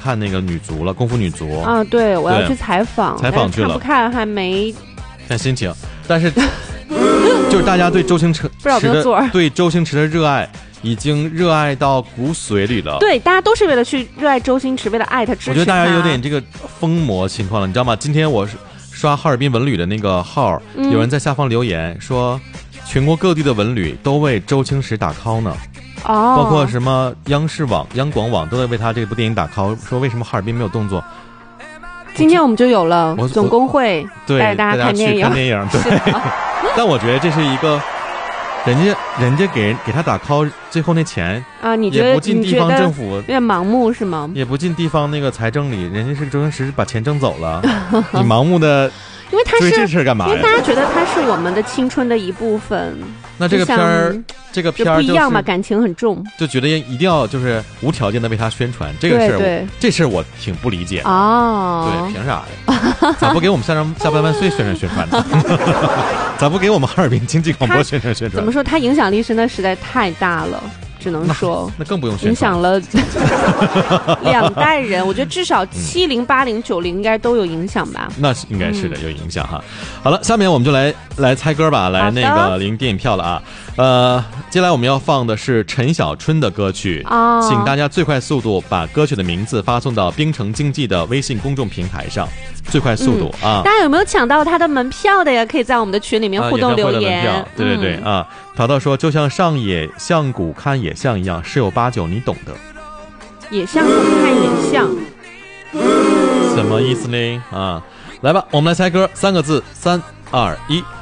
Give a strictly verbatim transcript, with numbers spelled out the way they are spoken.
看那个女足了，功夫女足啊，对，我要去采访， 采访去了， 看不看还没看心情，但是就是大家对周星驰的对周星驰的热爱已经热爱到骨髓里了。 对，大家都是为了去热爱周星驰，为了爱他支持他。 我觉得大家有点这个疯魔情况了，你知道吗？今天我刷哈尔滨文旅的那个号、嗯、有人在下方留言说全国各地的文旅都为周星驰打 call 呢。 哦， 包括什么央视网、央广网都在为他这部电影打 call， 说为什么哈尔滨没有动作。 今天我们就有了总工会带大家看电影， 看电影对。但我觉得这是一个人家人家给给他打 call， 最后那钱啊，你觉得也不进地方政府， 有点盲目是吗？ 也不进地方那个财政里，人家是周星驰把钱挣走了，你盲目的。 因为他是这事干嘛呀？ 因为大家觉得他是我们的青春的一部分。 那这个片儿，这个片儿、就是、 不一样嘛，感情很重， 就觉得一定要就是无条件的为他宣传这个事儿。这事儿我挺不理解哦。 对，凭啥呀？咋不给我们下张下半万岁宣传宣传呢？咋不给我们哈尔滨经济广播宣传宣传？ 怎么说？他影响力真的实在太大了。只能说那, 那更不用宣传， 影响了两代人。我觉得至少七零、八零、九零应该都有影响吧。 那应该是的，有影响哈。好了，下面我们就来来猜歌吧，来那个领电影票了啊。呃，接下来我们要放的是陈小春的歌曲、哦、请大家最快速度把歌曲的名字发送到冰城经济的微信公众平台上。最快速度、嗯、啊！ 大家有没有抢到他的门票的呀？可以在我们的群里面互动留言。 啊、对对对、嗯、啊！淘淘说，就像上野象谷看野象一样，十有八九你懂的。 野象谷看野象， 什么意思呢？啊，来吧，我们来猜歌，三个字，三二一。